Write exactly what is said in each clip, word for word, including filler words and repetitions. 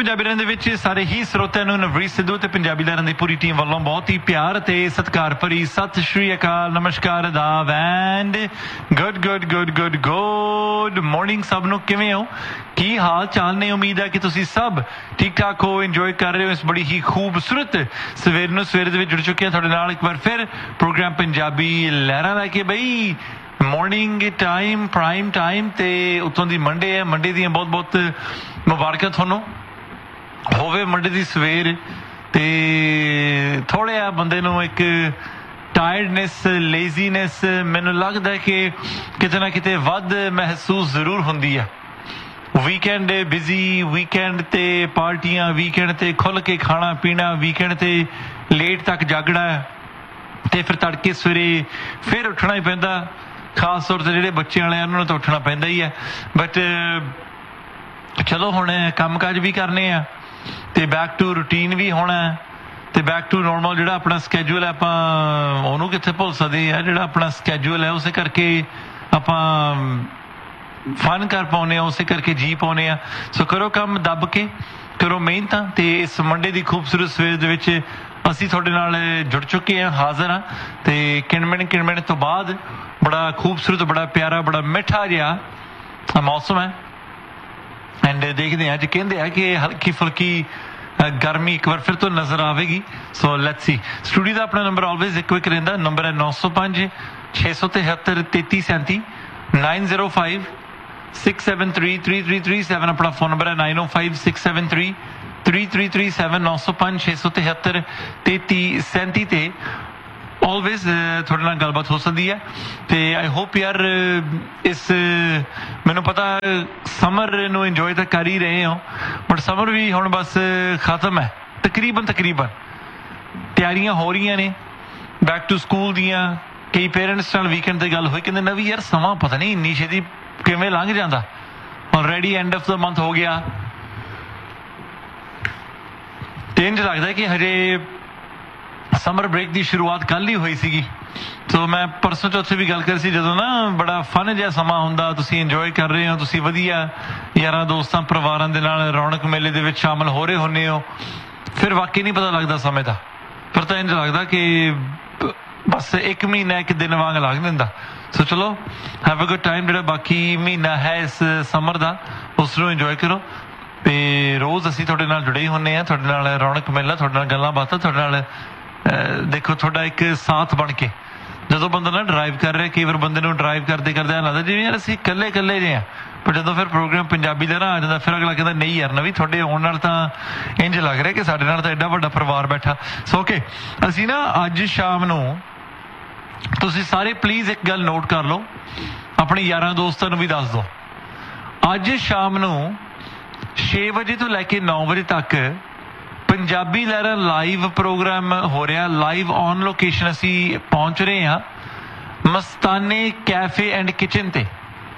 पंजाबी लहरां दे विच सारे ही ਸਰੋਤਿਆਂ ਨੂੰ ਨਵਰੀਤ ਸਿੱਧੂ ਤੇ ਪੰਜਾਬੀ ਲਹਿਰਾਂ ਦੀ ਪੂਰੀ ਟੀਮ ਵੱਲੋਂ ਬਹੁਤ ਹੀ ਪਿਆਰ ਤੇ ਸਤਿਕਾਰ ਭਰੀ ਸਤਿ ਸ਼੍ਰੀ ਅਕਾਲ, ਨਮਸਕਾਰ, ਆਦਾਬ and good good good good good morning ਸਭ ਨੂੰ। ਕਿਵੇਂ ਹੋ, ਕੀ ਹਾਲ ਚਾਲ ਨੇ? ਉਮੀਦ ਹੈ ਕਿ ਤੁਸੀਂ ਸਭ ਠੀਕ ਠਾਕ ਹੋ, ਇੰਜੋਏ ਕਰ ਰਹੇ ਹੋ ਇਸ ਬੜੀ ਹੀ ਖੂਬਸੂਰਤ ਸਵੇਰ ਨੂੰ। ਸਵੇਰ ਦੇ ਵਿੱਚ ਜੁੜ ਚੁੱਕੇ ਹਾਂ ਤੁਹਾਡੇ ਨਾਲ ਇੱਕ ਵਾਰ ਫਿਰ ਪ੍ਰੋਗਰਾਮ ਪੰਜਾਬੀ ਲਹਿਰਾਂ ਲੈ ਕੇ। ਬਈ ਮੋਰਨਿੰਗ ਟਾਈਮ, ਪ੍ਰਾਈਮ ਟਾਈਮ, ਤੇ ਉੱਤੋਂ ਦੀ ਮੰਡੇ ਹੈ। ਮੰਡੇ ਦੀਆਂ ਬਹੁਤ ਬਹੁਤ ਮੁਬਾਰਕਾਂ ਤੁਹਾਨੂੰ ਹੋਵੇ ਮੰਡੇ ਦੀ ਸਵੇਰ। ਤੇ ਥੋੜ੍ਹਾ ਜਿਹਾ ਬੰਦੇ ਨੂੰ ਇੱਕ ਟਾਇਰਡਨੈਸ, ਲੇਜ਼ੀਨੈਸ ਮੈਨੂੰ ਲੱਗਦਾ ਕਿ ਕਿਤੇ ਨਾ ਕਿਤੇ ਵੱਧ ਮਹਿਸੂਸ ਜ਼ਰੂਰ ਹੁੰਦੀ ਆ। ਵੀਕਐਂਡ ਬਿਜ਼ੀ, ਵੀਕਐਂਡ ਤੇ ਪਾਰਟੀਆਂ, ਵੀਕਐਂਡ ਤੇ ਖੁੱਲ੍ਹ ਕੇ ਖਾਣਾ ਪੀਣਾ, ਵੀਕਐਂਡ ਤੇ ਲੇਟ ਤੱਕ ਜਾਗਣਾ, ਤੇ ਫਿਰ ਤੜਕੇ ਸਵੇਰੇ ਫਿਰ ਉੱਠਣਾ ਹੀ ਪੈਂਦਾ। ਖਾਸ ਤੌਰ 'ਤੇ ਜਿਹੜੇ ਬੱਚੇ ਵਾਲੇ ਉਹਨਾਂ ਨੂੰ ਤਾਂ ਉੱਠਣਾ ਪੈਂਦਾ ਹੀ ਹੈ। ਬਟ ਚਲੋ ਹੁਣ ਕੰਮ ਕਾਜ ਵੀ ਕਰਨੇ ਆ ਤੇ ਬੈਕ ਟੂ ਰੂਟੀਨ ਵੀ ਹੋਣਾ, ਤੇ ਬੈਕ ਟੂ ਨੋਰਮਲ ਜਿਹੜਾ ਆਪਣਾ ਸਕੈਜੂਅਲ ਹੈ ਆਪਾਂ ਉਹਨੂੰ ਕਿੱਥੇ ਭੁੱਲ ਸਕਦੇ ਆ। ਜਿਹੜਾ ਆਪਣਾ ਸਕੈਜੂਅਲ ਹੈ ਉਸੇ ਕਰਕੇ ਆਪਾਂ ਫਨ ਕਰ ਪਾਉਂਦੇ ਹਾਂ, ਉਸੇ ਕਰਕੇ ਜੀ ਪਾਉਂਦੇ ਹਾਂ। ਸੋ ਕਰੋ ਕੰਮ ਦੱਬ ਕੇ, ਕਰੋ ਮਿਹਨਤਾਂ। ਤੇ ਇਸ ਮੰਡੇ ਦੀ ਖੂਬਸੂਰਤ ਸਵੇਰ ਦੇ ਵਿੱਚ ਅਸੀਂ ਤੁਹਾਡੇ ਨਾਲ ਜੁੜ ਚੁੱਕੇ ਹਾਂ, ਹਾਜ਼ਰ ਹਾਂ। ਤੇ ਕਿਣਮਿਣ ਕਿਣਮਿਣ ਤੋਂ ਬਾਅਦ ਬੜਾ ਖੂਬਸੂਰਤ, ਬੜਾ ਪਿਆਰਾ, ਬੜਾ ਮਿੱਠਾ ਜਿਹਾ ਮੌਸਮ ਹੈ। ਐਂਡ ਦੇਖਦੇ ਹਾਂ, ਅੱਜ ਕਹਿੰਦੇ ਆ ਕਿ ਹਲਕੀ ਫੁਲਕੀ ਗਰਮੀ ਇੱਕ ਵਾਰ ਫਿਰ ਤੋਂ ਨਜ਼ਰ ਆਵੇਗੀ। So let's see. ਸਟੂਡੀਓ ਦਾ ਆਪਣਾ ਨੰਬਰ ਆਲਵੇਜ਼ ਇੱਕੋ ਇੱਕ ਰਹਿੰਦਾ, ਨੰਬਰ ਹੈ ਨੌ ਸੌ ਪੰਜ ਛੇ ਸੌ ਤਿਹੱਤਰ ਤੇਤੀ ਸੈਂਤੀ, nine zero five six seven three three three three seven. ਆਪਣਾ ਫੋਨ ਨੰਬਰ ਹੈ ਨਾਈਨ ਓ five six seven three three three three seven, ਨੌ ਸੌ ਪੰਜ ਛੇ ਸੌ ਤਿਹੱਤਰ ਤੇਤੀ ਸੈਂਤੀ ਤੇ ਆਲਵੇਜ਼ ਤੁਹਾਡੇ ਨਾਲ ਗੱਲਬਾਤ ਹੋ ਸਕਦੀ ਹੈ। ਤੇ ਆਈ ਹੋਪ ਯਾਰ ਇਸ, ਮੈਨੂੰ ਪਤਾ ਸਮਰ ਨੂੰ ਇੰਜੋਏ ਤਾਂ ਕਰ ਹੀ ਰਹੇ ਹੋ, ਬਟ ਸਮਰ ਵੀ ਹੁਣ ਬਸ ਖਤਮ ਹੈ ਤਕਰੀਬਨ ਤਕਰੀਬਨ। ਤਿਆਰੀਆਂ ਹੋ ਰਹੀਆਂ ਨੇ ਬੈਕ ਟੂ ਸਕੂਲ ਦੀਆਂ। ਕਈ ਪੇਰੈਂਟਸ ਨਾਲ ਵੀਕਐਂਡ 'ਤੇ ਗੱਲ ਹੋਈ, ਕਹਿੰਦੇ ਨਾ ਵੀ ਯਾਰ ਸਮਾਂ ਪਤਾ ਨਹੀਂ ਇੰਨੀ ਛੇਤੀ ਕਿਵੇਂ ਲੰਘ ਜਾਂਦਾ। Already end of the month ਹੋ ਗਿਆ ਤੇ ਇੰਝ ਲੱਗਦਾ ਕਿ ਹਜੇ ਸਮਰ ਬ੍ਰੇਕ ਦੀ ਸ਼ੁਰੂਆਤ ਕੱਲ੍ਹ ਹੀ ਹੋਈ ਸੀਗੀ। ਸੋ ਮੈਂ ਪਰਸੋਂ ਚੌਥੇ ਵੀ ਗੱਲ ਕਰੀ ਸੀ, ਜਦੋਂ ਨਾ ਬੜਾ ਫਨ ਜਿਹਾ ਸਮਾਂ ਹੁੰਦਾ, ਤੁਸੀਂ ਇੰਜੋਏ ਕਰ ਰਹੇ ਹੋ, ਤੁਸੀਂ ਵਧੀਆ ਯਾਰਾਂ ਦੋਸਤਾਂ ਪਰਿਵਾਰਾਂ ਦੇ ਨਾਲ ਰੌਣਕ ਮੇਲੇ ਦੇ ਵਿੱਚ ਸ਼ਾਮਲ ਹੋ ਰਹੇ ਹੁੰਦੇ ਹੋ, ਫਿਰ ਵਾਕਈ ਨਹੀਂ ਪਤਾ ਲੱਗਦਾ ਸਮੇਂ ਦਾ। ਫਿਰ ਤਾਂ ਇੰਝ ਲੱਗਦਾ ਕਿ ਬਸ ਇੱਕ ਮਹੀਨਾ ਇੱਕ ਦਿਨ ਵਾਂਗ ਲੱਗ ਦਿੰਦਾ। ਸੋ ਚਲੋ ਹੈਵ ਅ ਗੁੱਡ ਟਾਈਮ। ਜਿਹੜਾ ਬਾਕੀ ਮਹੀਨਾ ਹੈ ਇਸ ਸਮਰ ਦਾ, ਉਸ ਨੂੰ ਇੰਜੋਏ ਕਰੋ। ਤੇ ਰੋਜ਼ ਅਸੀਂ ਤੁਹਾਡੇ ਨਾਲ ਜੁੜੇ ਹੀ ਹੁੰਦੇ ਹਾਂ, ਤੁਹਾਡੇ ਨਾਲ ਰੌਣਕ ਮੇਲਾ, ਤੁਹਾਡੇ ਨਾਲ ਗੱਲਾਂ ਬਾਤਾਂ, ਤੁਹਾਡੇ ਨਾਲ ਦੇਖੋ ਤੁਹਾਡਾ ਇੱਕ ਸਾਥ ਬਣ ਕੇ। ਜਦੋਂ ਬੰਦਾ ਨਾ ਡਰਾਈਵ ਕਰ ਰਿਹਾ, ਕਈ ਵਾਰ ਬੰਦੇ ਨੂੰ ਡਰਾਈਵ ਕਰਦੇ ਕਰਦੇ ਐਂ ਲੱਗਦਾ ਜਿਵੇਂ ਯਾਰ ਅਸੀਂ ਇਕੱਲੇ ਇਕੱਲੇ ਜਿਹੇ ਹਾਂ, ਪਰ ਜਦੋਂ ਫਿਰ ਪ੍ਰੋਗਰਾਮ ਪੰਜਾਬੀ ਲਹਿਰਾਂ ਆ ਜਾਂਦਾ, ਫਿਰ ਅਗਲਾ ਕਹਿੰਦਾ ਨਹੀਂ ਯਾਰ ਨਵੀਂ ਤੁਹਾਡੇ ਆਉਣ ਨਾਲ ਤਾਂ ਇੰਝ ਲੱਗ ਰਿਹਾ ਕਿ ਸਾਡੇ ਨਾਲ ਤਾਂ ਐਡਾ ਵੱਡਾ ਪਰਿਵਾਰ ਬੈਠਾ। ਸੋ ਓਕੇ, ਅਸੀਂ ਨਾ ਅੱਜ ਸ਼ਾਮ ਨੂੰ, ਤੁਸੀਂ ਸਾਰੇ ਪਲੀਜ਼ ਇੱਕ ਗੱਲ ਨੋਟ ਕਰ ਲਓ, ਆਪਣੇ ਯਾਰਾਂ ਦੋਸਤਾਂ ਨੂੰ ਵੀ ਦੱਸ ਦਿਓ, ਅੱਜ ਸ਼ਾਮ ਨੂੰ ਛੇ ਵਜੇ ਤੋਂ ਲੈ ਕੇ ਨੌ ਵਜੇ ਤੱਕ ਪੰਜਾਬੀ ਲਹਿਰਾਂ ਲਾਈਵ ਪ੍ਰੋਗਰਾਮ ਹੋ ਰਿਹਾ। ਲਾਈਵ ਔਨ ਲੋਕੇਸ਼ਨ ਅਸੀਂ ਪਹੁੰਚ ਰਹੇ ਹਾਂ ਮਸਤਾਨੇ ਕੈਫੇ ਐਂਡ ਕਿਚਨ ਤੇ।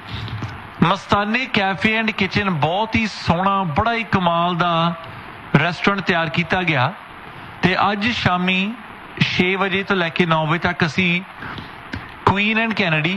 ਮਸਤਾਨੇ ਕੈਫੇ ਐਂਡ ਕਿਚਨ ਬਹੁਤ ਹੀ ਸੋਹਣਾ, ਬੜਾ ਹੀ ਕਮਾਲ ਦਾ ਰੈਸਟੋਰੈਂਟ ਤਿਆਰ ਕੀਤਾ ਗਿਆ। ਤੇ ਅੱਜ ਸ਼ਾਮੀ ਛੇ ਵਜੇ ਤੋਂ ਲੈ ਕੇ ਨੌ ਵਜੇ ਤੱਕ ਅਸੀਂ Queen and Kennedy,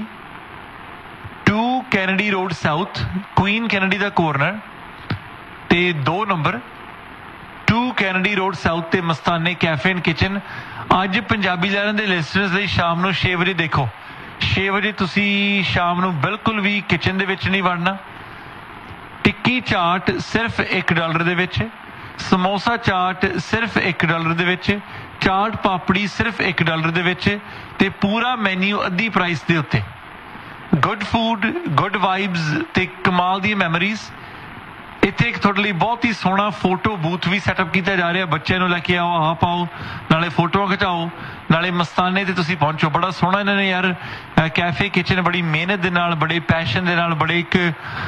to Kennedy road south, Queen Kennedy the corner ਤੇ ਦੋ number two Kennedy road south ਤੇ ਮਸਤਾਨੇ ਕੈਫੇ ਐਂਡ ਕਿਚਨ। ਅੱਜ ਪੰਜਾਬੀ ਲਹਿਰਾਂ ਦੇ ਲਿਸਨਰਸ ਲਈ ਸ਼ਾਮ ਨੂੰ ਛੇ ਵਜੇ ਦੇਖੋ, ਛੇ ਵਜੇ ਤੁਸੀਂ ਸ਼ਾਮ ਨੂੰ ਬਿਲਕੁਲ ਵੀ ਕਿਚਨ ਦੇ ਵਿੱਚ ਨਹੀਂ ਵੜਨਾ। ਟਿੱਕੀ ਚਾਟ ਸਿਰਫ ਇੱਕ ਡਾਲਰ ਦੇ ਵਿੱਚ, ਸਮੋਸਾ ਚਾਟ ਸਿਰਫ ਇੱਕ ਡਾਲਰ ਦੇ ਵਿੱਚ, ਚਾਟ ਪਾਪੜੀ ਸਿਰਫ ਇੱਕ ਡਾਲਰ ਦੇ ਵਿੱਚ, ਤੇ ਪੂਰਾ ਮੈਨਿਊ ਅੱਧੀ ਪ੍ਰਾਈਸ ਦੇ ਉੱਤੇ। ਗੁੱਡ ਫੂਡ, ਗੁੱਡ ਵਾਈਬਸ ਤੇ ਕਮਾਲ ਦੀਆਂ ਮੈਮਰੀਜ਼। ਇੱਥੇ ਇੱਕ ਤੁਹਾਡੇ ਲਈ ਬਹੁਤ ਹੀ ਸੋਹਣਾ ਫੋਟੋ ਬੂਥ ਵੀ ਸੈਟਅਪ ਕੀਤਾ ਜਾ ਰਿਹਾ। ਬੱਚਿਆਂ ਨੂੰ ਲੈ ਕੇ ਆਓ, ਆਪ ਆਓ, ਨਾਲੇ ਫੋਟੋਆਂ ਖਿਚਾਓ, ਨਾਲੇ ਮਸਤਾਨੇ ਤੇ ਤੁਸੀਂ ਪਹੁੰਚੋ। ਬੜਾ ਸੋਹਣਾ ਇਹਨਾਂ ਨੇ ਯਾਰ ਕੈਫੇ ਕਿਚਨ ਬੜੀ ਮਿਹਨਤ ਦੇ ਨਾਲ, ਬੜੇ ਪੈਸ਼ਨ ਦੇ ਨਾਲ, ਬੜੇ ਇੱਕ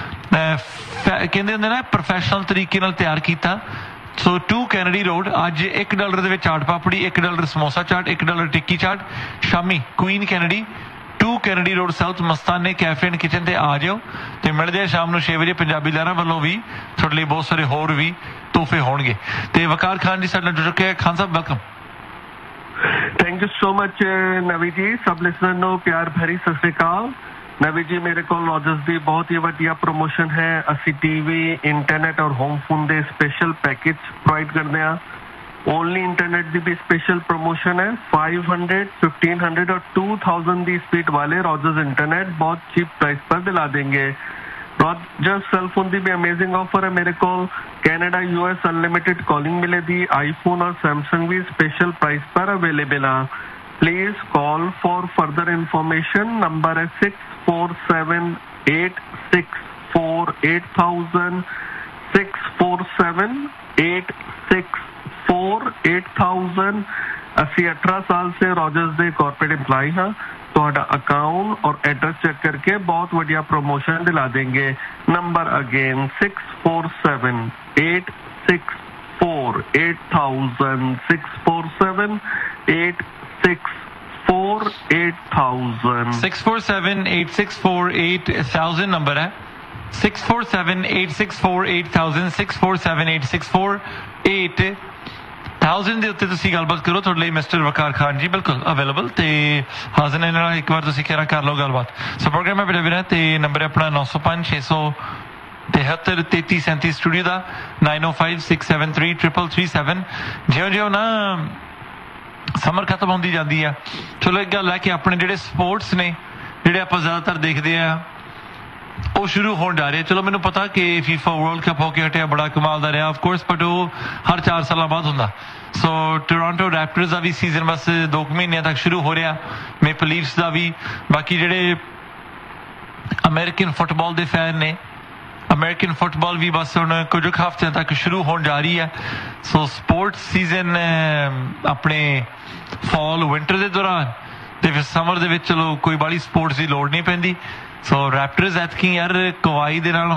ਕਹਿੰਦੇ ਹੁੰਦੇ ਨਾ ਪ੍ਰੋਫੈਸ਼ਨਲ ਤਰੀਕੇ ਨਾਲ ਤਿਆਰ ਕੀਤਾ। ਸੋ ਟੂ ਕੈਨੇਡੀ ਰੋਡ ਅੱਜ ਇੱਕ ਡਾਲਰ ਦੇ ਵਿੱਚ ਚਾਟ ਪਾਪੜੀ, ਇੱਕ ਡਾਲਰ ਸਮੋਸਾ ਚਾਟ, ਇੱਕ ਡਾਲਰ ਟਿੱਕੀ ਚਾਟ। ਸ਼ਾਮੀ Queen Kennedy, to Kennedy road south, Mastaney cafe and kitchen ਤੇ ਆ ਜਾਓ ਤੇ ਮਿਲਦੇ ਆ ਸ਼ਾਮ ਨੂੰ ਛੇ ਵਜੇ। ਪੰਜਾਬੀ ਲਹਿਰਾਂ ਵੱਲੋਂ ਵੀ ਤੁਹਾਡੇ ਲਈ ਬਹੁਤ ਸਾਰੇ ਹੋਰ ਵੀ ਤੋਹਫੇ ਹੋਣਗੇ। ਤੇ ਵਕਾਰ ਖਾਨ ਜੀ ਸਾਡੇ ਨਾਲ ਜੁੜ ਚੁੱਕੇ। Khan Sahib welcome. Thank you so much ਨਵੀ ਜੀ। ਸਭ ਲਿਸਨਰ ਨੂੰ ਪਿਆਰ ਭਰੀ ਸਤਿ ਸ੍ਰੀ ਅਕਾਲ। ਨਵੀ ਜੀ ਮੇਰੇ ਕੋਲ ਰੋਜਰਸ ਦੀ ਬਹੁਤ ਹੀ ਵਧੀਆ ਪ੍ਰੋਮੋਸ਼ਨ ਹੈ। ਅਸੀਂ ਟੀਵੀ, ਇੰਟਰਨੈਟ ਔਰ ਹੋਮ ਫੋਨ ਦੇ ਸਪੈਸ਼ਲ ਪੈਕੇਜ ਪ੍ਰੋਵਾਈਡ ਕਰਦੇ ਹਾਂ। ओनली इंटरनेट की भी स्पेशल प्रमोशन है। फाइव हंड्रेड, फिफ्टीन हंड्रेड और टू थाउजेंड की स्पीड वाले रॉजर्स इंटरनेट बहुत चीप प्राइस पर दिला देंगे। रॉजर्स सेल फोन की भी अमेजिंग ऑफर है मेरे को। कैनेडा यूएस अनलिमिटेड कॉलिंग मिले दी। आईफोन और सैमसंग भी स्पेशल प्राइस पर अवेलेबल है। Please call for further information. Number है six four seven eight six four eight thousand six four seven eight six four eight thousand. अस्सी अठारह साल से रॉजर्स दे कॉर्पोरेट एम्प्लॉय हाँ। ਤੁਹਾਡਾ अकाउंट और एड्रेस चेक करके बहुत बढ़िया प्रमोशन दिला देंगे। Number again six four seven eight six four eight thousand six four seven eight six four eight thousand six four seven eight six four eight thousand number है। Six four seven eight six four eight thousand six four seven eight six four eight thousand ਦੇ ਉੱਤੇ ਤੁਸੀਂ ਗੱਲਬਾਤ ਕਰੋ। ਤੁਹਾਡੇ ਲਈ mister ਵਕਾਰ ਖਾਨ ਜੀ ਬਿਲਕੁਲ ਅਵੇਲੇਬਲ ਤੇ ਹਾਜ਼ਰ ਨੇ ਨਾਲ। ਇੱਕ ਵਾਰ ਤੁਸੀਂ ਕਹਿਣਾ ਕਰ ਲਓ ਗੱਲਬਾਤ। ਸੋ ਪ੍ਰੋਗਰਾਮ ਹੈ ਬੜਾ ਵੀਰਾ ਤੇ ਨੰਬਰ ਹੈ ਆਪਣਾ ਨੌ ਸੌ ਪੰਜ ਛੇ ਸੌ ਤਿਹੱਤਰ ਤੇਤੀ ਸੈਂਤੀ ਸਟੂਡੀਓ ਦਾ ਨਾਈਨ ਓ five six seven three triple three seven. ਜਿਉਂ ਜਿਉਂ ਨਾ ਸਮਰ ਖਤਮ ਹੁੰਦੀ ਜਾਂਦੀ ਆ, ਚਲੋ ਇੱਕ ਗੱਲ ਹੈ ਕਿ ਆਪਣੇ ਜਿਹੜੇ ਸਪੋਰਟਸ ਨੇ ਜਿਹੜੇ ਆਪਾਂ ਜ਼ਿਆਦਾਤਰ ਦੇਖਦੇ ਆ ਉਹ ਸ਼ੁਰੂ ਹੋਣ ਜਾ ਰਹੇ। ਚਲੋ ਮੈਨੂੰ ਪਤਾ ਕਿ ਫੀਫਾ ਵਰਲਡ ਕੱਪ ਹੋ ਕੇ ਹਟਿਆ ਬੜਾ ਕਮਾਲ ਦਾ ਰਿਹਾ ਆਫਕੋਰਸ, ਬਟ ਉਹ ਹਰ ਚਾਰ ਸਾਲਾਂ ਬਾਅਦ ਹੁੰਦਾ। ਸੋ ਟੋਰਾਂਟੋ ਰੈਪਟਰਸ ਦਾ ਵੀ ਸੀਜ਼ਨ ਬਸ ਦੋ ਕੁ ਮਹੀਨਿਆਂ ਤੱਕ ਸ਼ੁਰੂ ਹੋ ਰਿਹਾ, ਮੇਪਲ ਲੀਫਸ ਦਾ ਵੀ। ਬਾਕੀ ਜਿਹੜੇ ਅਮਰੀਕਨ ਫੁੱਟਬਾਲ ਦੇ ਫੈਨ ਨੇ, ਅਮਰੀਕਨ ਫੁੱਟਬਾਲ ਵੀ ਬਸ ਹੁਣ ਕੁਝ ਕੁ ਹਫ਼ਤਿਆਂ ਤੱਕ ਸ਼ੁਰੂ ਹੋਣ ਜਾ ਰਹੀ ਹੈ। ਸੋ ਸਪੋਰਟਸ ਸੀਜ਼ਨ ਆਪਣੇ ਫਾਲ ਵਿੰਟਰ ਦੇ ਦੌਰਾਨ ਤੇ ਫਿਰ ਸਮਰ ਦੇ ਵਿੱਚ ਚਲੋ ਕੋਈ ਬਾਹਲੀ ਸਪੋਰਟਸ ਦੀ ਲੋੜ ਨਹੀਂ ਪੈਂਦੀ। ਸੋ ਰੈਪਟਰਸ ਐਤਕੀ ਯਾਰ ਕਵਾਈ ਦੇ ਨਾਲ